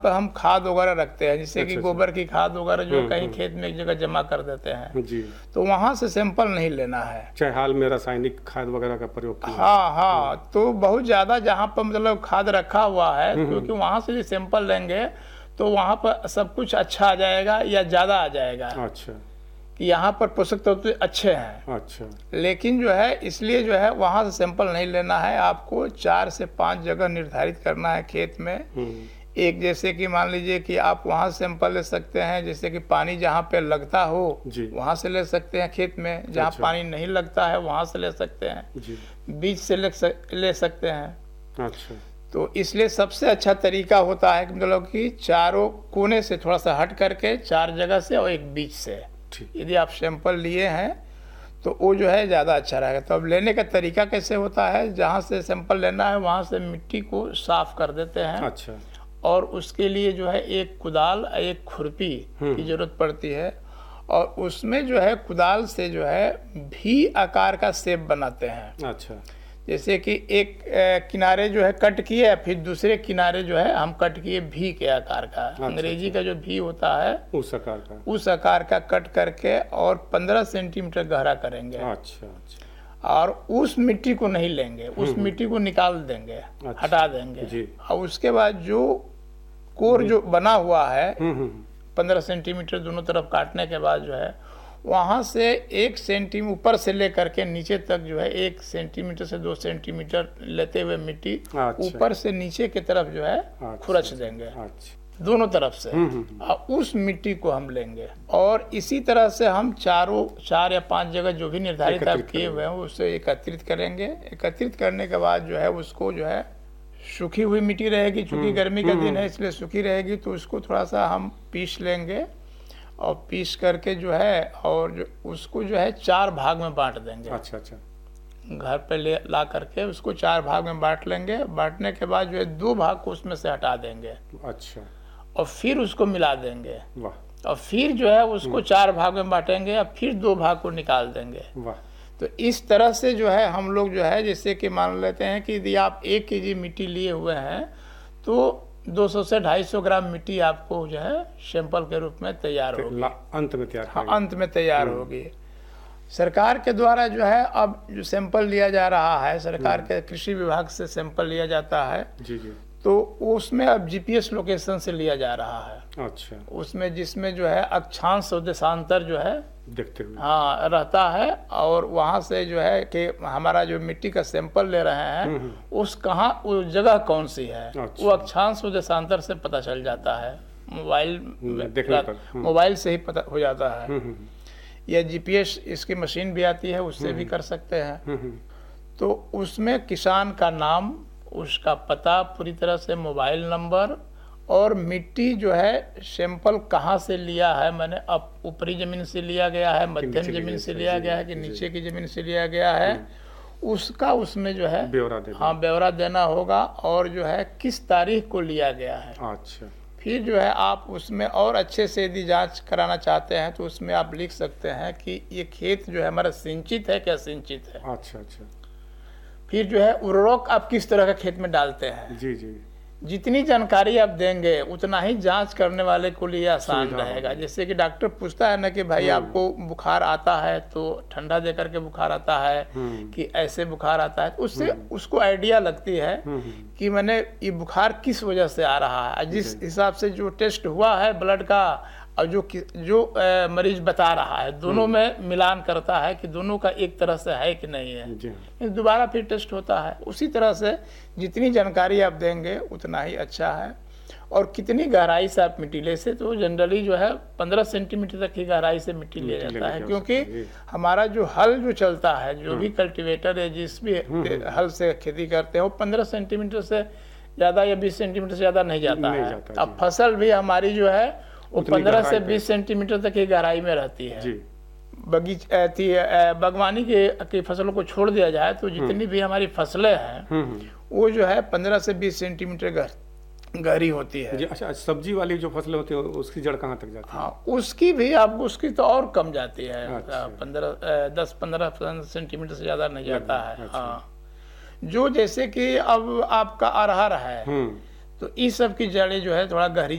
हम खाद वगैरह रखते हैं, जैसे कि अच्छा, गोबर की खाद वगैरह जो कहीं खेत में एक जगह जमा कर देते हैं जी। तो वहां से सैंपल नहीं लेना है। चाहे हाल में रासायनिक खाद वगैरह का प्रयोग किया। हाँ हाँ, तो बहुत ज़्यादा जहाँ पर मतलब खाद रखा हुआ है क्योंकि वहां से भी सैंपल लेंगे तो वहां पर सब कुछ अच्छा आ जाएगा या ज़्यादा आ जाएगा। अच्छा, कि यहाँ पर पोषक तत्व अच्छे हैं। अच्छा, लेकिन जो है इसलिए जो है वहां से सैंपल नहीं लेना है, आपको 4 से 5 जगह निर्धारित करना है खेत में। एक जैसे कि मान लीजिए कि आप वहाँ सैंपल ले सकते हैं, जैसे कि पानी जहाँ पे लगता हो वहाँ से ले सकते हैं खेत में, जहाँ अच्छा। पानी नहीं लगता है वहाँ से ले सकते हैं जी। बीज से ले सकते हैं। अच्छा, तो इसलिए सबसे अच्छा तरीका होता है कि मतलब कि चारों कोने से थोड़ा सा हट करके 4 जगह से और एक बीच से यदि आप सैंपल लिए हैं तो वो जो है ज़्यादा अच्छा रहेगा। तो अब लेने का तरीका कैसे होता है, जहाँ से सैंपल लेना है वहाँ से मिट्टी को साफ कर देते हैं। अच्छा, और उसके लिए जो है एक कुदाल एक खुरपी की जरूरत पड़ती है और उसमें जो है कुदाल से जो है भी आकार का शेप बनाते हैं। अच्छा, जैसे कि एक किनारे जो है कट किए, फिर दूसरे किनारे जो है हम कट किए भी के आकार का। अंग्रेजी का जो भी होता है उस आकार का कट करके और 15 सेंटीमीटर गहरा करेंगे। अच्छा, अच्छा। और उस मिट्टी को नहीं लेंगे, उस मिट्टी को निकाल देंगे। अच्छा, हटा देंगे जी। और उसके बाद जो कोर जो बना हुआ है 15 सेंटीमीटर दोनों तरफ काटने के बाद जो है वहां से 1 सेंटीमीटर ऊपर से लेकर के नीचे तक जो है 1 सेंटीमीटर से 2 सेंटीमीटर लेते हुए मिट्टी ऊपर से नीचे की तरफ जो है खुरच देंगे। दोनों तरफ से। और उस मिट्टी को हम लेंगे और इसी तरह से हम 4 या 5 जगह जो भी निर्धारित आप किए हुए हैं उसे एकत्रित करेंगे। एकत्रित करने के बाद जो है उसको जो है सूखी हुई मिट्टी रहेगी, चूंकि गर्मी का दिन है इसलिए सूखी रहेगी, तो उसको थोड़ा सा हम पीस लेंगे और पीस करके जो है और जो उसको जो है 4 भाग में बांट देंगे। अच्छा अच्छा। घर पे ला करके उसको 4 भाग में बांट लेंगे। बांटने के बाद जो है 2 भाग को उसमें से हटा देंगे। अच्छा। और फिर उसको मिला देंगे। वाह। और फिर जो है उसको 4 भाग में बांटेंगे और फिर 2 भाग को निकाल देंगे। वाह। तो इस तरह से जो है हम लोग जो है जैसे कि मान लेते हैं कि यदि आप 1 केजी मिट्टी लिए हुए हैं तो 200 से 250 ग्राम मिट्टी आपको जो है सैंपल के रूप में तैयार होगी। अंत में तैयार। हाँ, अंत में तैयार होगी। सरकार के द्वारा जो है अब जो सैंपल लिया जा रहा है, सरकार के कृषि विभाग से सैंपल लिया जाता है। जी जी। तो उसमें अब जीपीएस लोकेशन से लिया जा रहा है। अच्छा। उसमें जिसमें जो है अक्षांश और देशांतर जो है देखते हुए हाँ रहता है और वहाँ से जो है कि हमारा जो मिट्टी का सैंपल ले रहे हैं उस वो जगह कौन सी है। अच्छा। वो अक्षांश और देशांतर से पता चल जाता है। मोबाइल से ही पता हो जाता है। या जीपीएस इसकी मशीन भी आती है, उससे भी कर सकते हैं। तो उसमें किसान का नाम, उसका पता पूरी तरह से, मोबाइल नंबर और मिट्टी जो है सैंपल कहाँ से लिया है, मैंने अब ऊपरी ज़मीन से लिया गया है, मध्यम ज़मीन से लिया गया है कि नीचे की ज़मीन से लिया गया है, उसका उसमें जो है ब्यौरा देना होगा और जो है किस तारीख को लिया गया है। अच्छा। फिर जो है आप उसमें और अच्छे से यदि जांच कराना चाहते हैं तो उसमें आप लिख सकते हैं कि ये खेत जो है हमारा सिंचित है क्या सिंचित है। अच्छा अच्छा। फिर जो है उर्वरक आप किस तरह का खेत में डालते हैं। जी जी। जितनी जानकारी आप देंगे उतना ही जांच करने वाले को लिए आसान रहेगा। जैसे कि डॉक्टर पूछता है ना कि भाई आपको बुखार आता है तो ठंडा दे करके बुखार आता है कि ऐसे बुखार आता है, तो उससे उसको आइडिया लगती है कि मैंने ये बुखार किस वजह से आ रहा है। जिस हिसाब से जो टेस्ट हुआ है ब्लड का और जो मरीज बता रहा है दोनों में मिलान करता है कि दोनों का एक तरह से है कि नहीं है, दोबारा फिर टेस्ट होता है। उसी तरह से जितनी जानकारी आप देंगे उतना ही अच्छा है। और कितनी गहराई से आप मिट्टी ले से, तो जनरली जो है 15 सेंटीमीटर तक की गहराई से मिट्टी लिया जाता है, क्योंकि हमारा जो हल जो चलता है, जो भी कल्टीवेटर है जिस भी हल से खेती करते हैं वो 15 सेंटीमीटर से ज़्यादा या 20 सेंटीमीटर से ज़्यादा नहीं जाता है। अब फसल भी हमारी जो है वो 15 से 20 सेंटीमीटर तक की गहराई में रहती है। बागवानी की फसलों को छोड़ दिया जाए तो जितनी भी हमारी फसलें हैं वो जो है 15 से 20 सेंटीमीटर गहरी होती है। अच्छा, सब्जी वाली जो फसलें होती है उसकी जड़ कहाँ तक जाती है? हाँ, उसकी भी आपको उसकी तो और कम जाती है। 10-15 सेंटीमीटर से ज़्यादा नहीं जाता है। हाँ, जो जैसे कि अब आपका अरहर है तो इस सब की जड़ें जो है थोड़ा गहरी